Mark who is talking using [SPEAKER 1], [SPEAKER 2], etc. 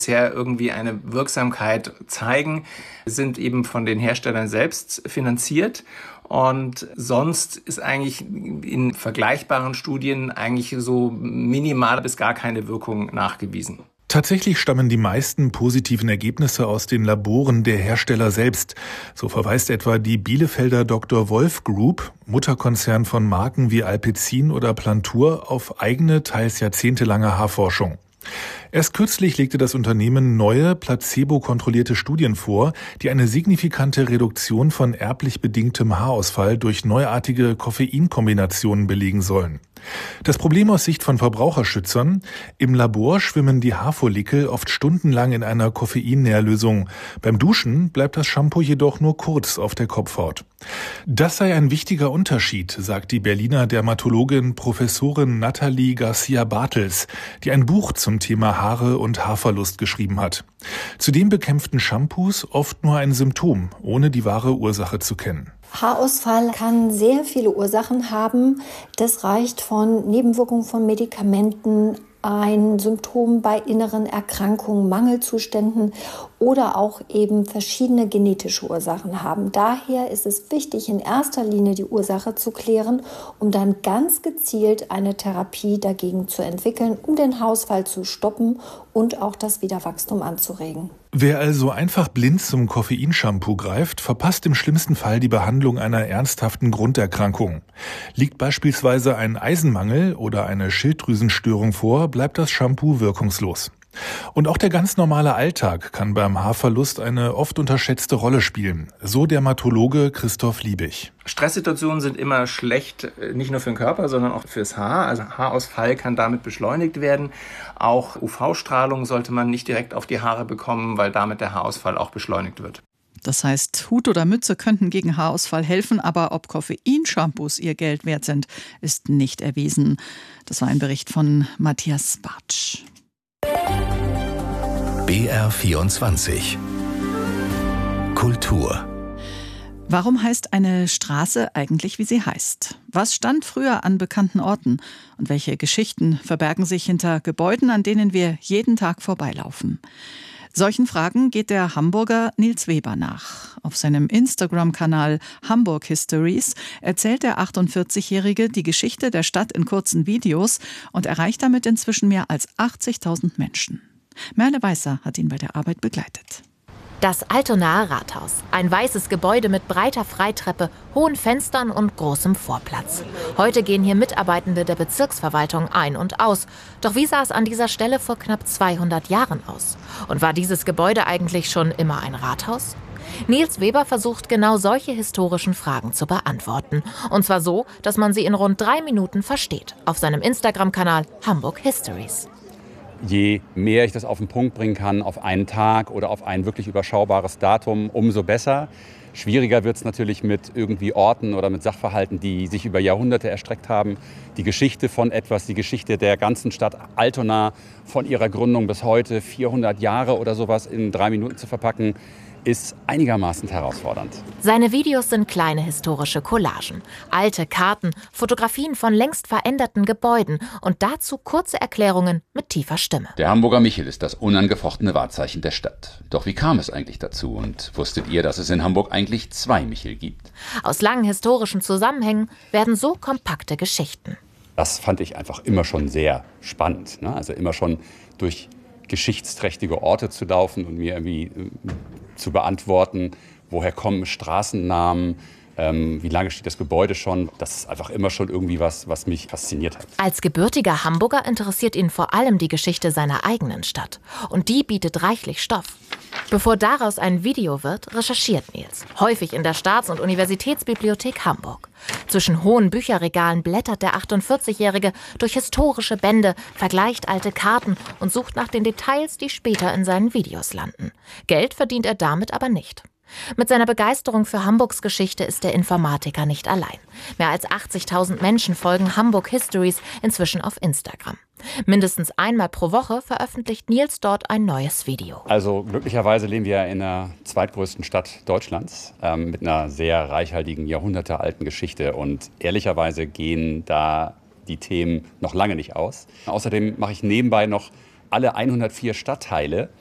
[SPEAKER 1] bisher irgendwie eine Wirksamkeit zeigen, sind eben von den Herstellern selbst finanziert. Und sonst ist eigentlich in vergleichbaren Studien eigentlich so minimal bis gar keine Wirkung nachgewiesen.
[SPEAKER 2] Tatsächlich stammen die meisten positiven Ergebnisse aus den Laboren der Hersteller selbst. So verweist etwa die Bielefelder Dr. Wolf Group, Mutterkonzern von Marken wie Alpecin oder Plantur, auf eigene, teils jahrzehntelange Haarforschung. Erst kürzlich legte das Unternehmen neue, placebo-kontrollierte Studien vor, die eine signifikante Reduktion von erblich bedingtem Haarausfall durch neuartige Koffeinkombinationen belegen sollen. Das Problem aus Sicht von Verbraucherschützern: Im Labor schwimmen die Haarfollikel oft stundenlang in einer Koffeinnährlösung. Beim Duschen bleibt das Shampoo jedoch nur kurz auf der Kopfhaut. Das sei ein wichtiger Unterschied, sagt die Berliner Dermatologin Professorin Nathalie Garcia-Bartels, die ein Buch zum Thema Haare und Haarverlust geschrieben hat. Zudem bekämpften Shampoos oft nur ein Symptom, ohne die wahre Ursache zu kennen.
[SPEAKER 3] Haarausfall kann sehr viele Ursachen haben. Das reicht von Nebenwirkungen von Medikamenten, ein Symptom bei inneren Erkrankungen, Mangelzuständen oder auch eben verschiedene genetische Ursachen haben. Daher ist es wichtig, in erster Linie die Ursache zu klären, um dann ganz gezielt eine Therapie dagegen zu entwickeln, um den Haarausfall zu stoppen und auch das Wiederwachstum anzuregen.
[SPEAKER 2] Wer also einfach blind zum Koffeinshampoo greift, verpasst im schlimmsten Fall die Behandlung einer ernsthaften Grunderkrankung. Liegt beispielsweise ein Eisenmangel oder eine Schilddrüsenstörung vor, bleibt das Shampoo wirkungslos. Und auch der ganz normale Alltag kann beim Haarverlust eine oft unterschätzte Rolle spielen, so Dermatologe Christoph Liebig.
[SPEAKER 1] Stresssituationen sind immer schlecht, nicht nur für den Körper, sondern auch fürs Haar. Also Haarausfall kann damit beschleunigt werden. Auch UV-Strahlung sollte man nicht direkt auf die Haare bekommen, weil damit der Haarausfall auch beschleunigt wird.
[SPEAKER 4] Das heißt, Hut oder Mütze könnten gegen Haarausfall helfen, aber ob Koffeinshampoos ihr Geld wert sind, ist nicht erwiesen. Das war ein Bericht von Matthias Bartsch.
[SPEAKER 5] BR24 Kultur.
[SPEAKER 4] Warum heißt eine Straße eigentlich, wie sie heißt? Was stand früher an bekannten Orten? Und welche Geschichten verbergen sich hinter Gebäuden, an denen wir jeden Tag vorbeilaufen? Solchen Fragen geht der Hamburger Nils Weber nach. Auf seinem Instagram-Kanal Hamburg Histories erzählt der 48-Jährige die Geschichte der Stadt in kurzen Videos und erreicht damit inzwischen mehr als 80.000 Menschen. Merle Weißer hat ihn bei der Arbeit begleitet.
[SPEAKER 6] Das Altonaer Rathaus. Ein weißes Gebäude mit breiter Freitreppe, hohen Fenstern und großem Vorplatz. Heute gehen hier Mitarbeitende der Bezirksverwaltung ein und aus. Doch wie sah es an dieser Stelle vor knapp 200 Jahren aus? Und war dieses Gebäude eigentlich schon immer ein Rathaus? Nils Weber versucht genau solche historischen Fragen zu beantworten. Und zwar so, dass man sie in rund 3 Minuten versteht. Auf seinem Instagram-Kanal Hamburg Histories.
[SPEAKER 7] Je mehr ich das auf den Punkt bringen kann, auf einen Tag oder auf ein wirklich überschaubares Datum, umso besser. Schwieriger wird es natürlich mit irgendwie Orten oder mit Sachverhalten, die sich über Jahrhunderte erstreckt haben. Die Geschichte von etwas, die Geschichte der ganzen Stadt Altona von ihrer Gründung bis heute, 400 Jahre oder sowas in 3 Minuten zu verpacken, ist einigermaßen herausfordernd.
[SPEAKER 6] Seine Videos sind kleine historische Collagen, alte Karten, Fotografien von längst veränderten Gebäuden und dazu kurze Erklärungen mit tiefer Stimme.
[SPEAKER 8] Der Hamburger Michel ist das unangefochtene Wahrzeichen der Stadt. Doch wie kam es eigentlich dazu? Und wusstet ihr, dass es in Hamburg eigentlich 2 Michel gibt?
[SPEAKER 6] Aus langen historischen Zusammenhängen werden so kompakte Geschichten.
[SPEAKER 7] Das fand ich einfach immer schon sehr spannend, ne? Also immer schon durch geschichtsträchtige Orte zu laufen und mir irgendwie zu beantworten, woher kommen Straßennamen, wie lange steht das Gebäude schon. Das ist einfach immer schon irgendwie was mich fasziniert hat.
[SPEAKER 6] Als gebürtiger Hamburger interessiert ihn vor allem die Geschichte seiner eigenen Stadt. Und die bietet reichlich Stoff. Bevor daraus ein Video wird, recherchiert Nils. Häufig in der Staats- und Universitätsbibliothek Hamburg. Zwischen hohen Bücherregalen blättert der 48-Jährige durch historische Bände, vergleicht alte Karten und sucht nach den Details, die später in seinen Videos landen. Geld verdient er damit aber nicht. Mit seiner Begeisterung für Hamburgs Geschichte ist der Informatiker nicht allein. Mehr als 80.000 Menschen folgen Hamburg Histories inzwischen auf Instagram. Mindestens einmal pro Woche veröffentlicht Nils dort ein neues Video.
[SPEAKER 7] Also glücklicherweise leben wir in der zweitgrößten Stadt Deutschlands mit einer sehr reichhaltigen, jahrhundertealten Geschichte. Und ehrlicherweise gehen da die Themen noch lange nicht aus. Außerdem mache ich nebenbei noch alle 104 Stadtteile